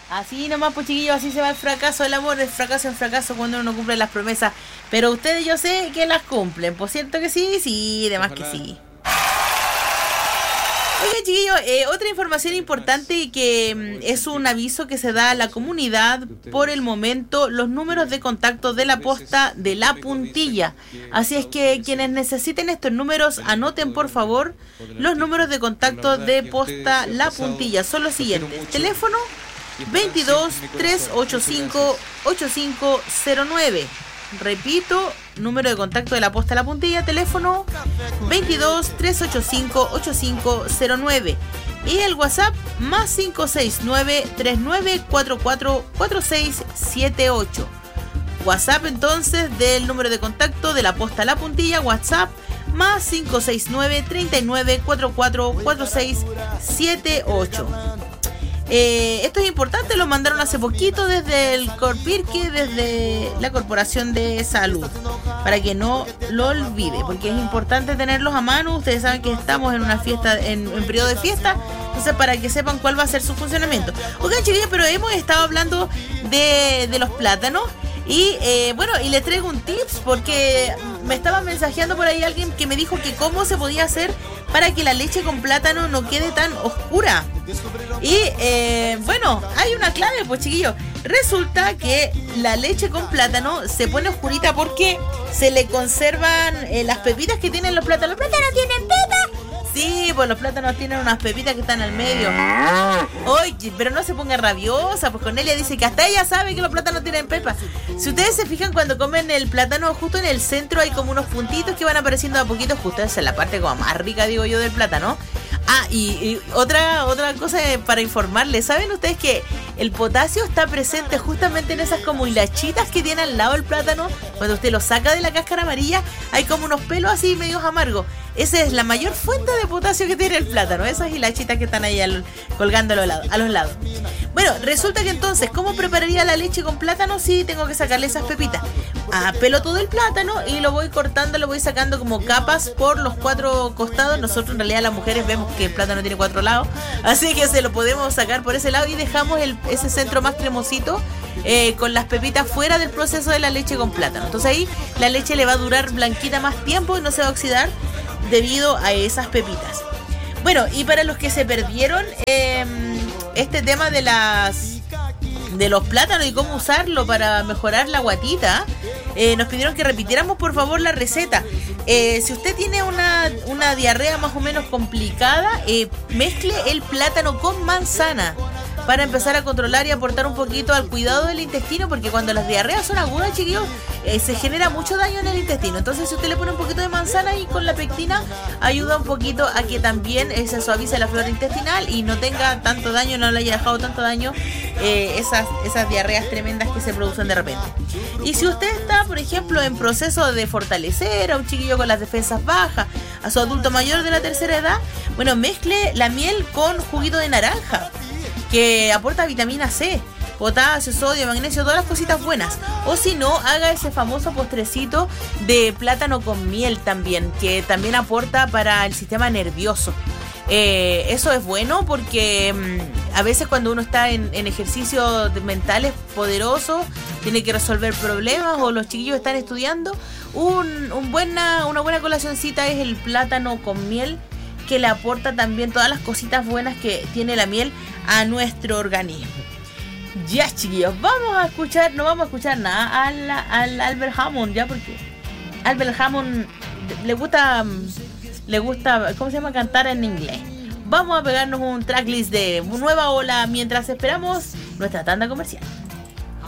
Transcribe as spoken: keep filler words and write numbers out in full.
Así nomás, pues chiquillos, así se va el fracaso del amor, el fracaso en fracaso cuando uno no cumple las promesas. Pero ustedes yo sé que las cumplen, por cierto que sí, sí, demás que sí. Oigan, chiquillos, eh, otra información importante que mm, es un aviso que se da a la comunidad. Por el momento, los números de contacto de la posta de La Puntilla. Así es que quienes necesiten estos números, anoten por favor los números de contacto de posta La Puntilla. Son los siguientes: teléfono veintidós, trescientos ochenta y cinco, ochenta y cinco cero nueve. Repito, número de contacto de la posta La Puntilla, teléfono veintidós, trescientos ochenta y cinco, ochenta y cinco cero nueve. Y el WhatsApp más cinco seis nueve, treinta y nueve cuarenta y cuatro, cuarenta y seis setenta y ocho. WhatsApp entonces del número de contacto de la posta La Puntilla, WhatsApp más cinco seis nueve, treinta y nueve cuarenta y cuatro, cuarenta y seis setenta y ocho. Eh, esto es importante, lo mandaron hace poquito desde el Corpirque, desde la Corporación de Salud, para que no lo olvide, porque es importante tenerlos a mano. Ustedes saben que estamos en una fiesta, en, en periodo de fiesta, entonces para que sepan cuál va a ser su funcionamiento. Oigan, chiquillos, pero hemos estado hablando de, de los plátanos y eh, bueno, y les traigo un tips, porque me estaba mensajeando por ahí alguien que me dijo que cómo se podía hacer para que la leche con plátano no quede tan oscura. Y eh, bueno, hay una clave, pues chiquillos. Resulta que la leche con plátano se pone oscurita porque se le conservan eh, las pepitas que tienen los plátanos. ¿Los plátanos tienen pepas? Sí, pues los plátanos tienen unas pepitas que están al medio. Oye, pero no se ponga rabiosa, pues Cornelia dice que hasta ella sabe que los plátanos tienen pepas. Si ustedes se fijan, cuando comen el plátano, justo en el centro hay como unos puntitos que van apareciendo a poquito, justo esa es la parte como más rica, digo yo, del plátano. Ah, y, y otra otra cosa para informarles, ¿saben ustedes que el potasio está presente justamente en esas como hilachitas que tiene al lado del plátano? Cuando usted lo saca de la cáscara amarilla, hay como unos pelos así medios amargos. Esa es la mayor fuente de potasio que tiene el plátano, esas hilachitas que están ahí al, colgando a los, lados, a los lados. Bueno, resulta que entonces, ¿cómo prepararía la leche con plátano? Sí, tengo que sacarle esas pepitas. Ah, pelo todo el plátano y lo voy cortando, lo voy sacando como capas por los cuatro costados. Nosotros en realidad las mujeres vemos que el plátano tiene cuatro lados, así que se lo podemos sacar por ese lado y dejamos el, ese centro más cremosito eh, con las pepitas fuera del proceso de la leche con plátano. Entonces ahí la leche le va a durar blanquita más tiempo y no se va a oxidar debido a esas pepitas. Bueno, y para los que se perdieron eh, este tema de las de los plátanos y cómo usarlo para mejorar la guatita, eh, nos pidieron que repitiéramos por favor la receta. Eh, si usted tiene una, una diarrea más o menos complicada, eh, mezcle el plátano con manzana para empezar a controlar y aportar un poquito al cuidado del intestino, porque cuando las diarreas son agudas, chiquillos, eh, se genera mucho daño en el intestino. Entonces si usted le pone un poquito de manzana y con la pectina, ayuda un poquito a que también eh, se suavice la flora intestinal y no tenga tanto daño, no le haya dejado tanto daño eh, esas, esas diarreas tremendas que se producen de repente. Y si usted está, por ejemplo, en proceso de fortalecer a un chiquillo con las defensas bajas, a su adulto mayor de la tercera edad, bueno, mezcle la miel con juguito de naranja, que aporta vitamina C, potasio, sodio, magnesio, todas las cositas buenas. O si no, haga ese famoso postrecito de plátano con miel también, que también aporta para el sistema nervioso. Eh, eso es bueno porque mmm, a veces cuando uno está en, en ejercicios mentales poderosos, tiene que resolver problemas o los chiquillos están estudiando, un, un buena, una buena colacioncita es el plátano con miel, que le aporta también todas las cositas buenas que tiene la miel a nuestro organismo. Ya, chiquillos, vamos a escuchar, no vamos a escuchar nada al, al Albert Hammond, ya, porque Albert Hammond le gusta, le gusta, ¿cómo se llama? Cantar en inglés. Vamos a pegarnos un tracklist de Nueva Ola mientras esperamos nuestra tanda comercial.